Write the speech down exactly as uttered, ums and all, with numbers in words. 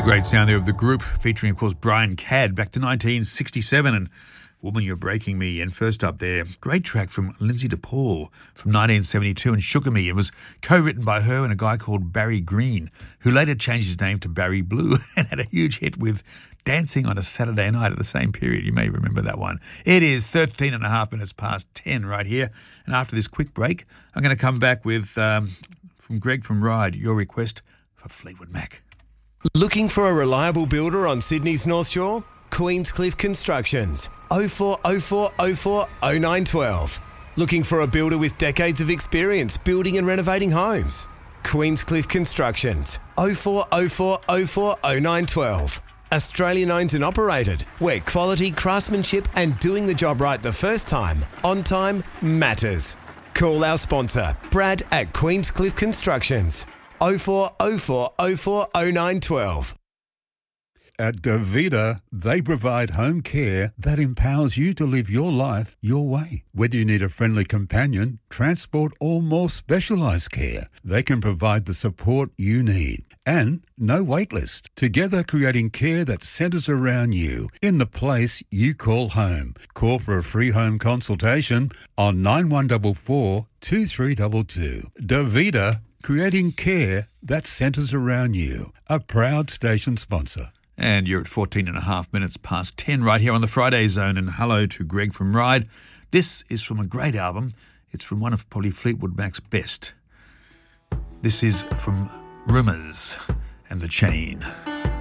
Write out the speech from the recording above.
Great sound there of The Group, featuring, of course, Brian Cadd, back to nineteen sixty-seven, and Woman You're Breaking Me. And first up there, great track from Lindsay DePaul from nineteen seventy-two and Sugar Me. It was co-written by her and a guy called Barry Green, who later changed his name to Barry Blue and had a huge hit with Dancing on a Saturday Night at the same period. You may remember that one. It is thirteen and a half minutes past ten right here. And after this quick break, I'm going to come back with, um, from Greg from Ride, your request for Fleetwood Mac. Looking for a reliable builder on Sydney's North Shore? Queenscliff Constructions. oh four oh four oh four oh nine one two. Looking for a builder with decades of experience building and renovating homes? Queenscliff Constructions. oh four oh four oh four oh nine one two. Australian owned and operated, where quality, craftsmanship and doing the job right the first time, on time, matters. Call our sponsor, Brad at Queenscliff Constructions. oh four oh four oh four oh nine one two. At Davida, they provide home care that empowers you to live your life your way. Whether you need a friendly companion, transport or more specialised care, they can provide the support you need. And no wait list. Together creating care that centres around you in the place you call home. Call for a free home consultation on nine one four four two three two two. Davida, creating care that centres around you. A proud station sponsor. And you're at fourteen and a half minutes past ten right here on the Friday Zone. And hello to Greg from Ride. This is from a great album. It's from one of probably Fleetwood Mac's best. This is from Rumours and The Chain.